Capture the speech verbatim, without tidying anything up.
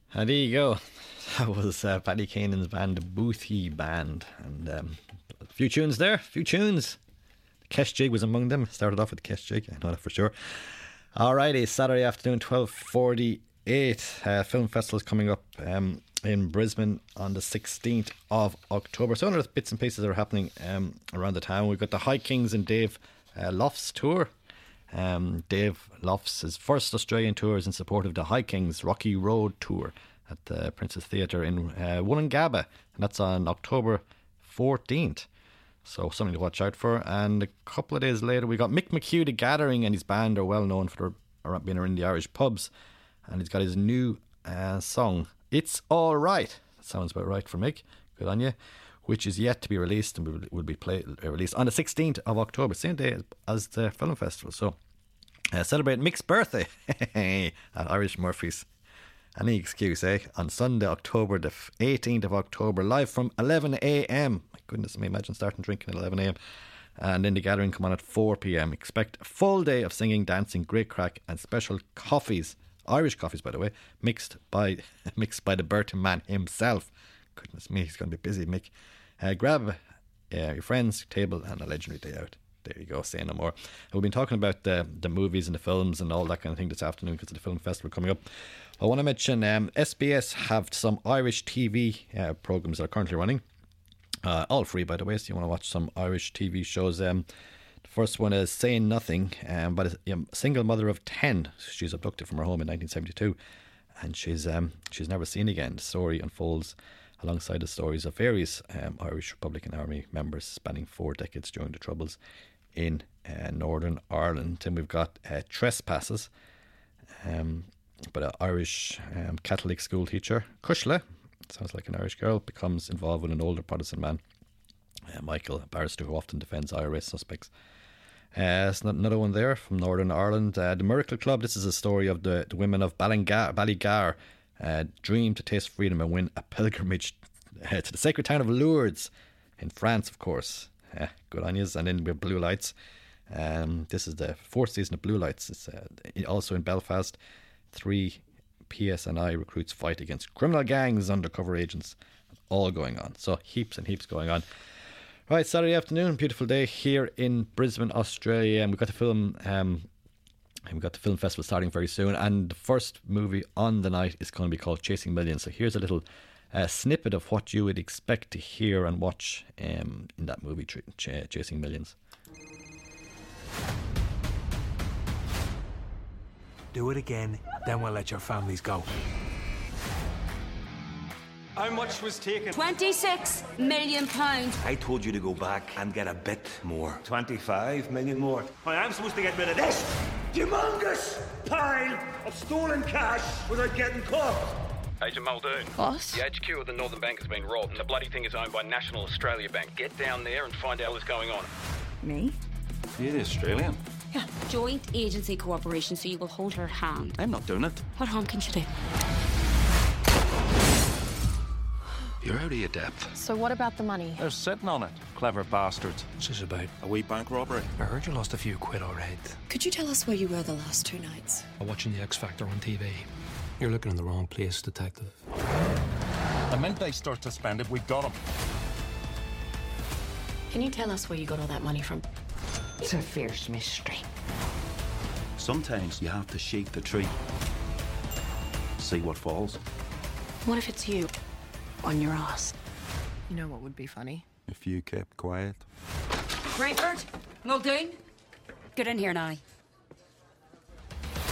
And there you go. That was uh, Paddy Kanan's band, the Boothie Band. And um, a few tunes there, a few tunes. The Kesh Jig was among them. Started off with the Kesh Jig, I know that for sure. Alrighty, Saturday afternoon, twelve forty-eight. Uh, film festival is coming up um, in Brisbane on the sixteenth of October. So, other bits and pieces that are happening um, around the town. We've got the High Kings and Dave uh, Lofts tour. Um, Dave Lofts' first Australian tour is in support of the High Kings Rocky Road tour at the Princess Theatre in uh, Wollongabba, and that's on October fourteenth. So something to watch out for. And a couple of days later, we got Mick McHugh, The Gathering, and his band are well known for their, being around the Irish pubs, and he's got his new uh, song, It's All Right. That sounds about right for Mick. Good on you. Which is yet to be released and will, will be play, uh, released on the sixteenth of October, same day as, as the film festival. So uh, celebrate Mick's birthday at Irish Murphy's. Any excuse, eh? On Sunday, October the eighteenth of October, live from eleven a.m. My goodness me, imagine starting drinking at eleven a.m. And then The Gathering come on at four p.m. Expect a full day of singing, dancing, great crack, and special coffees, Irish coffees by the way, mixed by mixed by the Burton man himself. Goodness me, he's going to be busy, Mick. Uh, grab uh, your friends, table, and a legendary day out. There you go, say no more. We've been talking about the, the movies and the films and all that kind of thing this afternoon because of the film festival coming up. I want to mention um, S B S have some Irish T V uh, programmes that are currently running. Uh, all free, by the way, so you want to watch some Irish T V shows. Um, the first one is Saying Nothing, um, but a um, single mother of ten. She's abducted from her home in nineteen seventy-two, and she's um, she's never seen again. The story unfolds alongside the stories of various um, Irish Republican Army members spanning four decades during the Troubles in uh, Northern Ireland. And we've got uh, Trespasses, um, but an Irish um, Catholic school teacher, Cushla, sounds like an Irish girl, becomes involved with an older Protestant man, uh, Michael, a barrister who often defends I R S suspects. Uh, it's another one there from Northern Ireland. Uh, the Miracle Club, this is a story of the, the women of Ballingar, Ballygar, Uh, dream to taste freedom and win a pilgrimage uh, to the sacred town of Lourdes in France, of course. Uh, good on yous. And then we have Blue Lights. Um, this is the fourth season of Blue Lights. It's uh, also in Belfast. Three P S N I recruits fight against criminal gangs, undercover agents, all going on. So heaps and heaps going on. Right, Saturday afternoon, beautiful day here in Brisbane, Australia, and we've got the film. Um, And we've got the film festival starting very soon, and the first movie on the night is going to be called Chasing Millions. So here's a little uh, snippet of what you would expect to hear and watch um, in that movie, Ch- Chasing Millions. Do it again, then we'll let your families go. How much was taken? twenty-six million pounds. I told you to go back and get a bit more. twenty-five million more. I am supposed to get rid of this humongous pile of stolen cash without getting caught. Agent Muldoon. What? The H Q of the Northern Bank has been robbed, and the bloody thing is owned by National Australia Bank. Get down there and find out what's going on. Me? You're the Australian. Yeah. Joint agency cooperation, so you will hold her hand. I'm not doing it. What harm can she do? You're out of your depth. So what about the money? They're sitting on it. Clever bastards. What's this about? A wee bank robbery. I heard you lost a few quid already. Could you tell us where you were the last two nights? I'm watching the X Factor on T V. You're looking in the wrong place, detective. The minute they start to spend it, we've got them. Can you tell us where you got all that money from? It's a fierce mystery. Sometimes you have to shake the tree. See what falls. What if it's you? On your ass. You know what would be funny? If you kept quiet. Rayford, Muldoon, get in here now.